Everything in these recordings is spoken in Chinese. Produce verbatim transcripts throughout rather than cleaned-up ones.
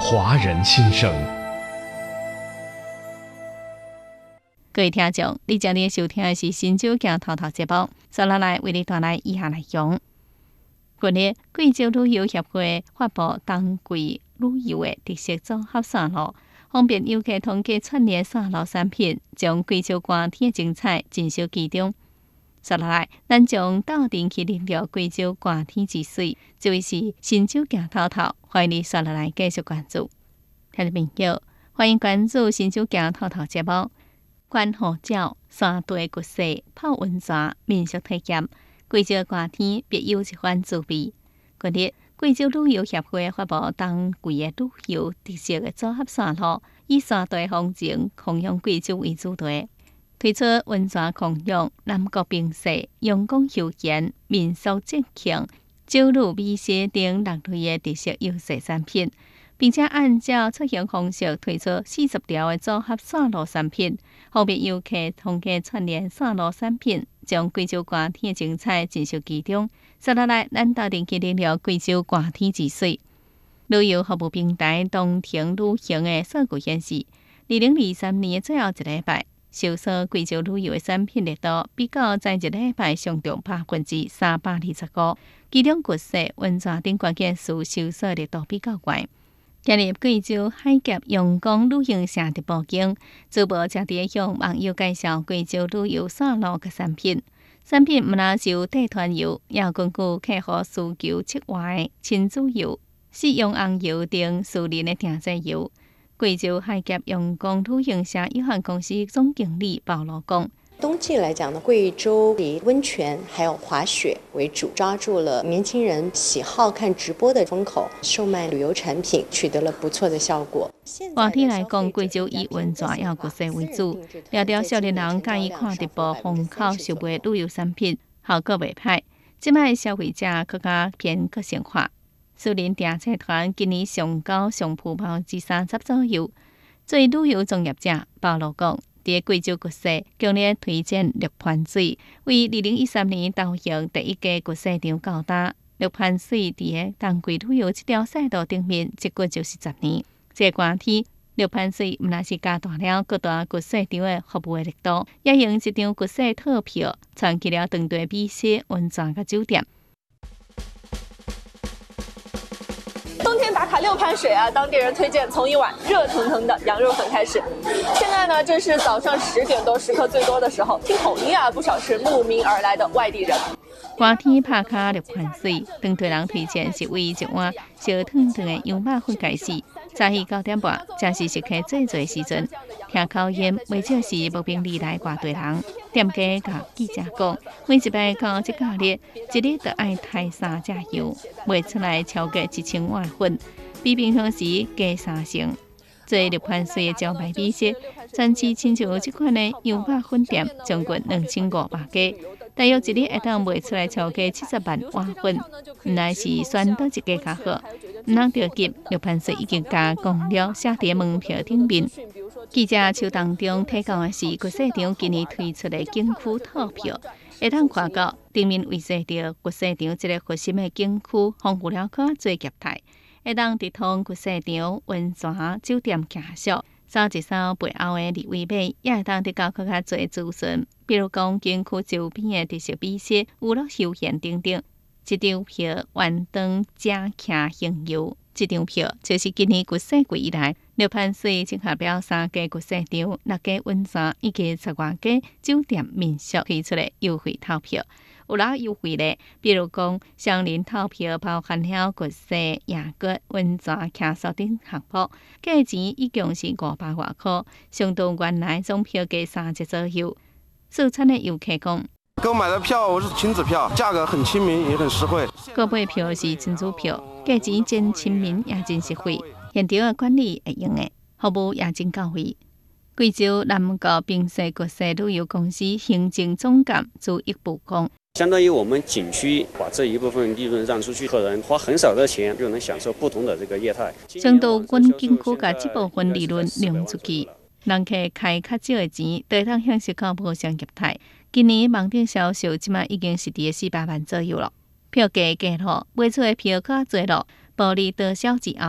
华人心声。 各位听众，你今日收听的是新酒行头头节目，接下来为你带来以下内容。近日，贵州旅游协会发布冬季旅游的特色组合线路，方便游客通过串联线路产品，将贵州寒天的精彩尽收其中。接下来，咱将到阵去领略贵州寒天之水。这位是新酒行头头，欢迎你接下来继续关注。听众朋友，欢迎关注新酒行头头节目。观湖沼、山地国势、泡温泉、民俗体验，贵州寒天别有一番滋味。近日，贵州旅游协会发布冬季的旅游特色的组合线路，以山地风情、弘扬贵州为主题，推出温泉狂涌、南国冰雪、阳光休闲、民俗节庆、酒乳美食等六类的特色优势产品，并且按照出行方式推出四十条的组合线路产品，方便游客通过串联线路产品，将贵州寒天的精彩尽收其中。接下来，咱到阵去领略贵州寒天之水。旅游服务平台东庭旅行的数据显示，二零二三年的最后一礼拜，收索贵州旅游的产品力度比较前一礼拜上涨百分之三百二十五，其中国色、温泉等关键词收索力度比较高。今日贵州海峡阳光旅行社的报警，主播正在向网友介绍贵州旅游线路的产品。产品不但是有带团游，也根据客户需求策划的亲子游、适用红游等私人的定制游。贵州海峡阳光旅行社有限公司总经理保罗讲。 冬季来讲呢，贵州以温泉还有滑雪为主，抓住了年轻人喜好看直播的风口，售卖旅游产品取得了不错的效果。 寒天来讲，贵州以温泉也国色为主，了了少年人介意看直播风口售卖旅游产品，效果袂歹。即摆消费者更加偏个性化，私人订车团今年上高上浮百分之三十左右。作为旅游从业者，保罗讲。伫贵州国色强烈推荐六盘水，为二零一三年投行第一届国色场交搭。六盘水伫个冬季旅游这条赛道顶面，一过就是十年。这寒天，六盘水毋但是加大了各大国色场的服务的力度，也用一张国色套票，串起了当地美食、温泉甲酒店。 冬天打卡六盘水啊，当地人推荐从一碗热腾腾的羊肉粉开始。现在呢，正是早上十点多，食客最多的时候，听口音啊，不少是慕名而来的外地人。 寒天拍卡六盘水，当地人推荐是为一碗烧烫烫的羊肉粉开始。早起九点半，正是食客最多时阵。听口音，袂少是慕名而来外地人。店家甲记者讲，每一摆到这假日，一日就爱抬三只羊，卖出来超过一千碗粉，比平常时加三成。做六盘水的招牌美食，全市亲像这款的羊肉粉店，将近两千五百家。大约一日会当卖出来超过七十万碗粉，毋奈是选倒一家较好。毋通着急，六盘水已经加工了，写伫门票顶面。记者手当中提供的是国色场今年推出的景区套票，会当看到顶面围设着国色场这个核心的景区，丰富了可做业态，会当直通国色场、温泉、酒店行宿。扫一扫背后的二维码，也会当得到更加侪资讯，比如讲景区周边的特色美食、娱乐休闲等等。一张票完当正骑行游，这张票就是今年国色季以来六盘水整合了三家国色场、六家温泉以及十外家酒店民宿推出的优惠套票。有哪优惠呢？比如讲，双人套票包含了国色、夜国、温泉、骑宿等项目，价钱一共是五百外块，相当原来总票价三折左右。四川的游客讲， 购买的票我是亲子票，价格很亲民，也很实惠。 购买票是亲子票，价钱真亲民也真实惠，现场的管理会用的，服务也真到位。贵州南国冰雪国色旅游公司行政总监朱一步讲。 相当于我们景区把这一部分利润让出去，客人花很少的钱就能享受不同的这个业态。 相当阮景区把这部分利润用出去，人客开较少的钱，都通享受到无相业态。今年网顶销售即马已经是伫四百万左右了，票价价落，卖出的票较侪咯。暴利多销之后，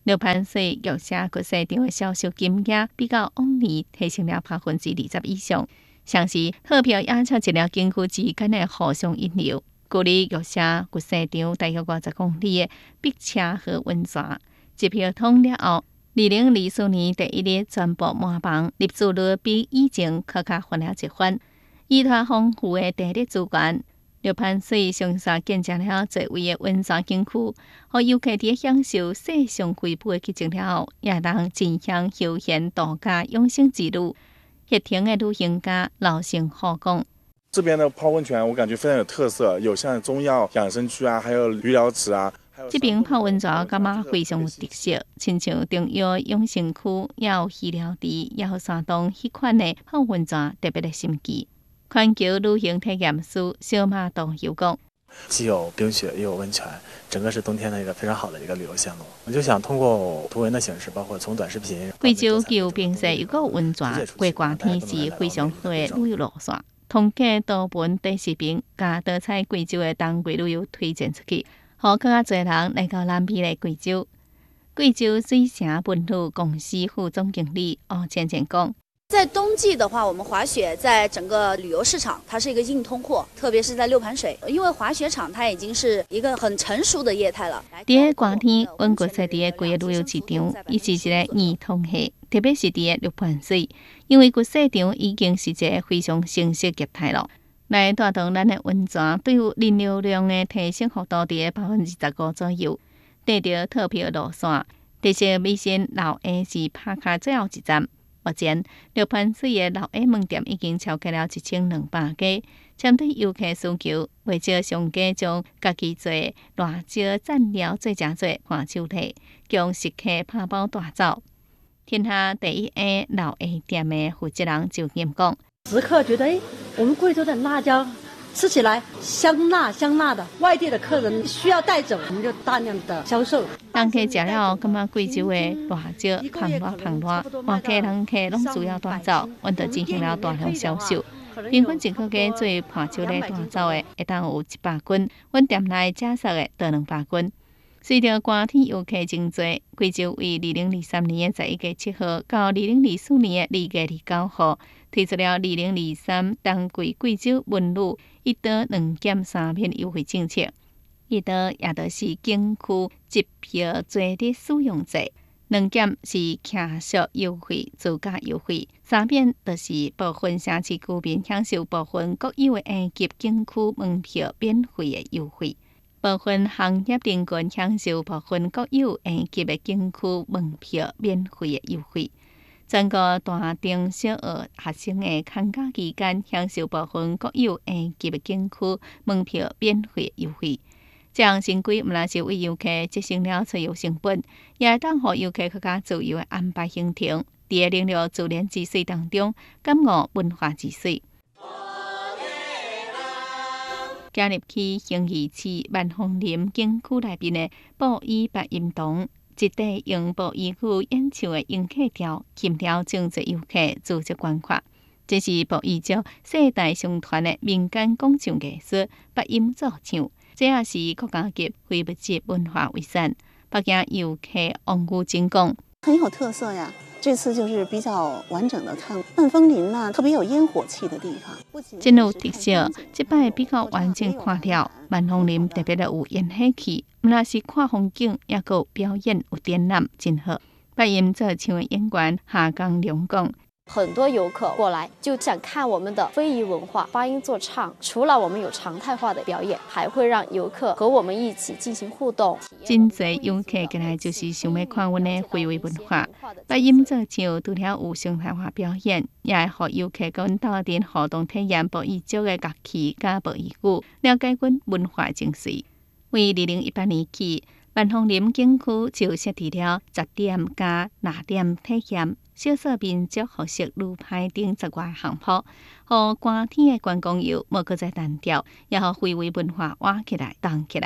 六盘水玉社国市场的销售金额比较往年提升了百分之二十以上。像是套票也超一了景区之间的互相引流。距离玉社国市场大约五十公里的碧车河温泉，一票通了后，二零二四年第一日全部满房，入住率比以前更加翻了一番。依托丰富的地理资源，六盘水上山建设了侪位的温泉景区，让游客伫享受世上瑰宝的激情了后，也当尽享休闲度假养生之旅。热情的旅行家老生好讲。 这边的泡温泉我感觉非常有特色，有像中药养生区啊，还有鱼疗池啊。 这边泡温泉感觉非常有特色，亲像中药养生区，也有鱼疗池，也有山东迄款的泡温泉特别的心机。环球旅行体验师小马导游讲。 既有冰雪又有温泉，整个是冬天的一个非常好的一个旅游线路。我就想通过图文的形式，包括从短视频。 贵州既有冰雪又有温泉，过寒天是非常好的旅游路线。通过多本短视频，把多彩贵州的当季旅游推荐出去，让更加多人来到南美的贵州。贵州水城文旅公司副总经理欧倩倩讲。 在冬季的话，我们滑雪在整个旅游市场，它是一个硬通货，特别是在六盘水，因为滑雪场它已经是一个很成熟的业态了。 在寒天，阮国在伫个规个旅游市场，伊是一个硬通货，特别是伫个六盘水，因为国市场已经是一个非常成熟业态了。来带动咱的温泉对于人流量的提升幅度伫个百分之十五左右。带着套票路线，特色美心老 A 是拍卡最后一站。目前，六盘水的老 A 门店已经超过了一千两百家。针对游客需求，为少商家将家己做辣椒蘸料做成做伴手礼，将食客拍包带走。天下第一 A 老 A 店的负责人就严讲： 食客觉得，哎，我们贵州的辣椒吃起来香辣香辣的，外地的客人需要带走，我们就大量的销售。 人客食了，感觉贵州的辣椒香辣香辣，外客人客拢主要带走，阮就进行了大量销售。平均一个月做伴手礼带走的，会当有一百斤，阮店内假设的到两百斤。随着寒天游客真多，贵州为二零二三年的十一月七号到二零二四年的二月二九号推出了二零二三冬季贵州文旅一刀两减三免优惠政策。一刀也就是景区一票坐的使用制，两减是客属优惠、自驾优惠，三免就是部分城市居民享受部分国有的 A 级景区门票免费的优惠。部分行业人群享受部分国有 A 级的景区门票免费的优惠。全国大中小学学生的放假期间享受部分国有 A 级的景区门票免费的优惠。这样新规毋但是为游客节省了出游成本，也会当予游客更加自由的安排行程，伫个领略自然之水当中感悟文化之水。加入去兴义市万丰林景区内面的布衣白音堂，一地用布衣曲演唱的迎客调，吸引了真侪游客组织观看。这是布依族世代相传的民间讲唱艺术，八音奏唱。这也是国家级非物质文化遗产。北京游客王武金讲， 很有特色呀。这次就是比较完整的看万丰林呐、啊，特别有烟火气的地方， 真有特色。这摆比较完整看了，万丰林特别的有烟火气，毋但是看风景，也阁有表演有展览，真好。八音奏唱的演员夏江良讲。 很多游客过来就想看我们的非遗文化八音座唱，除了我们有常态化的表演，还会让游客和我们一起进行互动。 真侪游客过来就是想要看阮的非遗文化，八音座唱除了有常态化表演，也会让游客跟阮斗阵互动体验布依族的乐器甲布依句，了解阮文化精髓。为二零一八年起，万丰林景区就设置了十点加纳点体验。少数民族特色旅派等十外项目，互寒天的观光游无搁再单调，也互非遗文化活起来、动起来。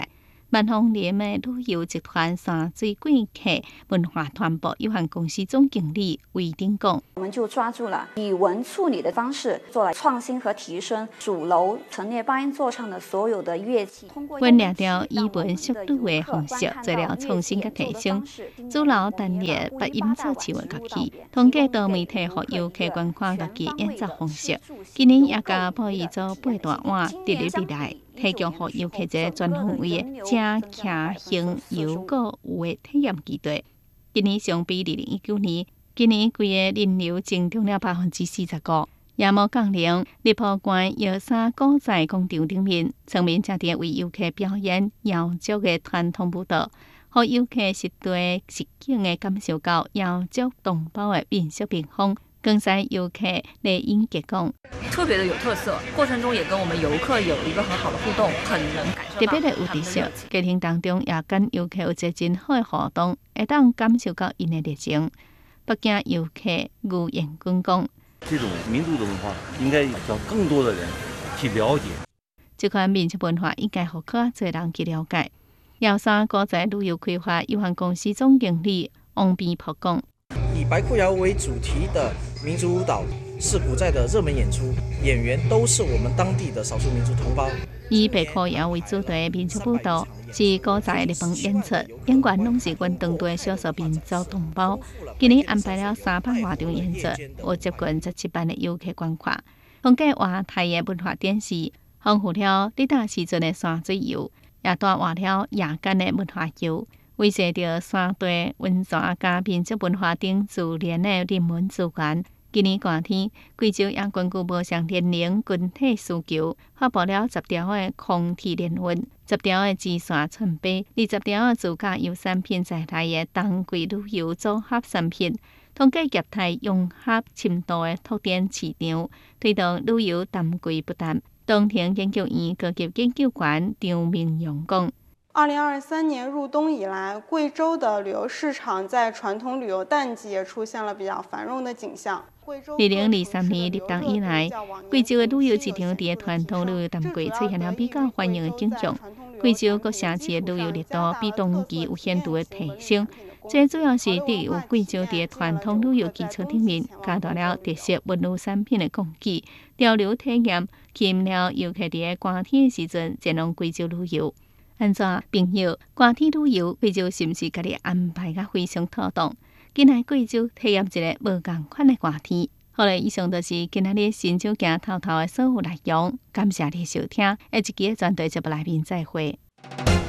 万丰联的旅游集团山水贵客文化团部有限公司总经理魏丁讲：“ 我们就抓住了以文处理的方式，做了创新和提升主楼陈列八音座唱的所有的乐器。 阮掠到以文速度的方式，做了创新和提升。主楼单列八音座唱的乐器，通过多媒体和游客观看乐器演奏方式。今年也加可以做八大碗直立起来。”提供予游客一个全方位的正骑行游过有的体验机会。今年相比二零一九年，今年规个人流增长了百分之四十五。夜幕降临，立坡关药山古仔广场顶面，村民正在为游客表演瑶族的传统舞蹈，予游客实地实景的感受到瑶族同胞的民俗民风。更使游客雷英杰讲， 特别的有特色，过程中也跟我们游客有一个很好的互动，很能感受到。 特别的有特色，家庭当中也跟游客有一个真好的互动，会当感受到因的热情。北京游客吴彦军讲， 这种民族的文化应该让更多的人去了解。 这款民俗文化应该互更多人去了解。瑶山古仔旅游规划有限公司总经理王边坡讲。 以白裤谣为主题的民族舞蹈是古仔的热门演出，演员都是我们当地的少数民族同胞。 以白裤谣为主题的民族舞蹈是古仔日本演出，演员拢是阮当地少数民族同胞。今年安排了三百多场演出，有接近十七万的游客观看。通过华台的文化展示，丰富了历代时阵的山水游，也带活了夜间的文化游。维系着山地温泉加民族文化等自然的人文资源。今年寒天，贵州也根据无上年龄群体需求，发布了十条的空气联运、十条的自线寸杯、二十条的自驾游产品在内的冬季旅游组合产品，通过业态融合深度的拓展市场，推动旅游淡季不淡。东田研究院高级研究员张明勇讲。 二零二三年入冬以来，贵州的旅游市场在传统旅游淡季也出现了比较繁荣的景象。 二零二三年入冬以来，贵州的旅游市场在传统旅游淡季出现了比较欢迎的景象。贵州各城市的旅游热度比冬季有显著的提升，这主要是伫有贵州在传统旅游基础顶面加大了特色文旅产品的供给、潮流体验，吸引了游客伫寒天的时阵前往贵州旅游。安怎朋友？寒天旅游，贵州是毋是家己安排甲非常妥当？今来贵州体验一个无共款的寒天。好嘞，以上就是今仔日新酒行透透的所有内容。感谢你收听，下一期的专题节目内面再会。